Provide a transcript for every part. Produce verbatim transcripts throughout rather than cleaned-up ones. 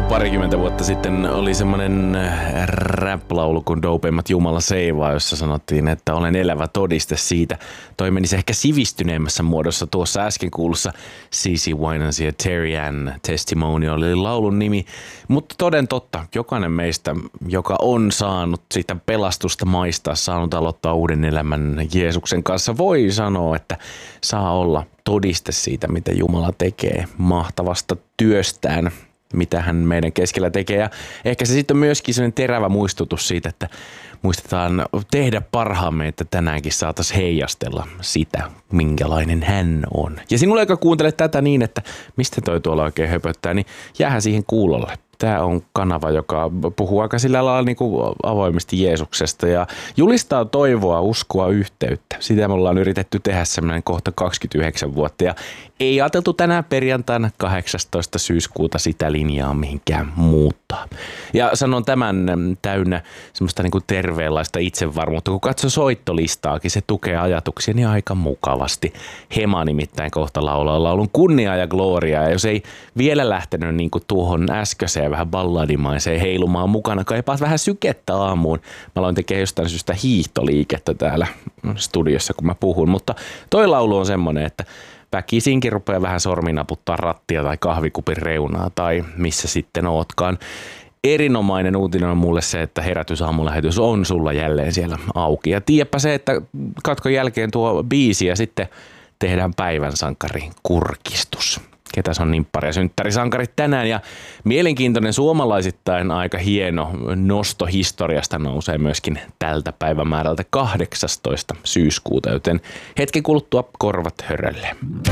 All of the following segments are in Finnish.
parikymmentä vuotta sitten oli semmoinen rap-laulu kuin Dopeimmat Jumala seivaa, jossa sanottiin, että olen elävä todiste siitä. Toi menisi ehkä sivistyneemmässä muodossa tuossa äsken kuulussa C C Winans ja Terry Ann Testimonial oli laulun nimi. Mutta toden totta, jokainen meistä, joka on saanut sitä pelastusta maistaa, saanut aloittaa uuden elämän Jeesuksen kanssa, voi sanoa, että saa olla todiste siitä, mitä Jumala tekee mahtavasta työstään, mitä hän meidän keskellä tekee. Ja ehkä se sitten on myöskin sellainen terävä muistutus siitä, että muistetaan tehdä parhaamme, että tänäänkin saataisiin heijastella sitä, minkälainen hän on. Ja sinulle, joka kuuntelet tätä niin, että mistä toi tuolla oikein höpöttää, niin jäähän siihen kuulolle. Tämä on kanava, joka puhuu aika sillä lailla niin kuin avoimesti Jeesuksesta ja julistaa toivoa, uskoa, yhteyttä. Sitä me ollaan yritetty tehdä semmoinen kohta kaksikymmentäyhdeksän vuotta ja ei ajateltu tänään perjantaina kahdeksastoista syyskuuta sitä linjaa mihinkään muuttaa. Ja sanon tämän täynnä semmoista niin kuin terveenlaista itsevarmuutta. Kun katsoo soittolistaakin, se tukee ajatuksiani aika mukavasti. Hema nimittäin kohta laulaa laulun Kunnia ja Gloria. Ja jos ei vielä lähtenyt niin kuin tuohon äskeiseen vähän balladimaiseen heilumaan mukana, kaipaat vähän sykettä aamuun. Mä aloin tekemään jostain syystä hiihtoliikettä täällä studiossa, kun mä puhun. Mutta toi laulu on semmoinen, että väkisinkin rupeaa vähän sorminaputtaa rattia tai kahvikupin reunaa tai missä sitten ootkaan. Erinomainen uutinen on mulle se, että herätysaamulähetys on sulla jälleen siellä auki. Ja tiedäpä se, että katkon jälkeen tuo biisi ja sitten tehdään päivän sankari kurkistus. Ketäs on nimppari ja synttärisankarit tänään ja mielenkiintoinen suomalaisittain aika hieno nosto historiasta nousee myöskin tältä päivämäärältä kahdeksastoista syyskuuta, joten hetken kuluttua korvat hörölle.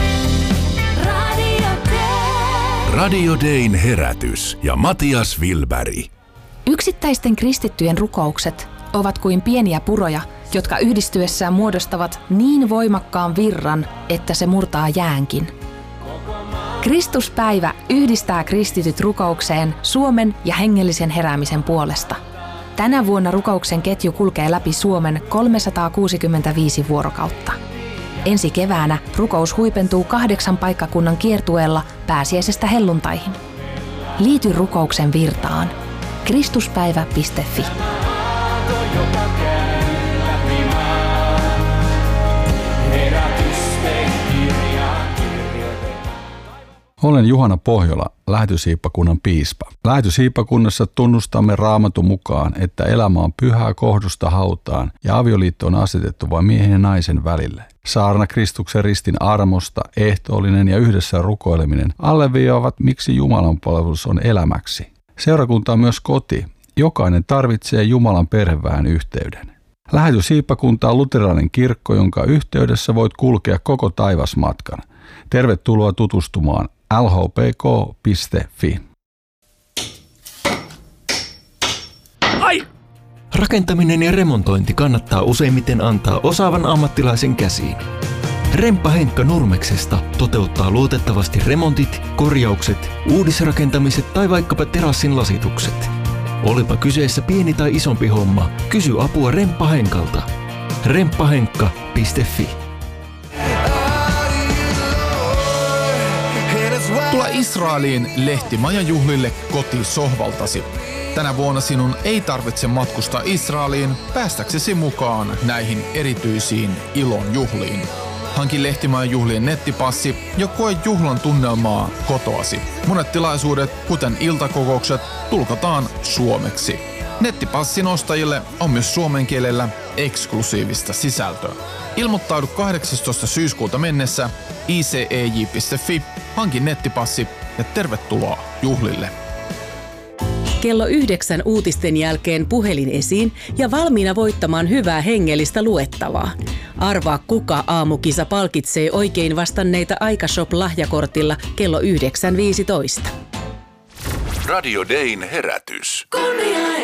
Radio Dayn herätys ja Matias Wilberg. Yksittäisten kristittyjen rukoukset ovat kuin pieniä puroja, jotka yhdistyessään muodostavat niin voimakkaan virran, että se murtaa jäänkin. Kristuspäivä yhdistää kristityt rukoukseen Suomen ja hengellisen heräämisen puolesta. Tänä vuonna rukouksen ketju kulkee läpi Suomen kolmesataakuusikymmentäviisi vuorokautta. Ensi keväänä rukous huipentuu kahdeksan paikkakunnan kiertueella pääsiäisestä helluntaihin. Liity rukouksen virtaan. kristuspäivä piste fi. Olen Juhana Pohjola, Lähetyssiippakunnan piispa. Lähetyssiippakunnassa tunnustamme Raamatun mukaan, että elämä on pyhää kohdusta hautaan ja avioliitto on asetettu vain miehen ja naisen välille. Saarna Kristuksen ristin armosta, ehtoollinen ja yhdessä rukoileminen alleviivaavat, miksi Jumalan palvelus on elämäksi. Seurakunta on myös koti. Jokainen tarvitsee Jumalan perheväen yhteyden. Lähetyssiippakunta on luterilainen kirkko, jonka yhteydessä voit kulkea koko taivasmatkan. Tervetuloa tutustumaan l h p k piste f i. Ai! Rakentaminen ja remontointi kannattaa useimmiten antaa osaavan ammattilaisen käsiin. Remppa Henkka Nurmeksesta toteuttaa luotettavasti remontit, korjaukset, uudisrakentamiset tai vaikkapa terassin lasitukset. Olipa kyseessä pieni tai isompi homma, kysy apua Remppa Henkalta. remppahenkka piste f i. Tule Israeliin lehtimajajuhlille kotisohvaltasi. Tänä vuonna sinun ei tarvitse matkustaa Israeliin päästäksesi mukaan näihin erityisiin ilon juhliin. Hanki lehtimajajuhlien nettipassi ja koe juhlan tunnelmaa kotoasi. Monet tilaisuudet, kuten iltakokoukset, tulkataan suomeksi. Nettipassin ostajille on myös suomen kielellä eksklusiivista sisältöä. Ilmoittaudu kahdeksastoista syyskuuta mennessä i c e j piste f i, hanki nettipassi ja tervetuloa juhlille. Kello yhdeksän uutisten jälkeen puhelin esiin ja valmiina voittamaan hyvää hengellistä luettavaa. Arvaa, kuka aamukisa palkitsee oikein vastanneita Aikashop-lahjakortilla kello yhdeksän viisitoista. Radio Dayn herätys. Kunnia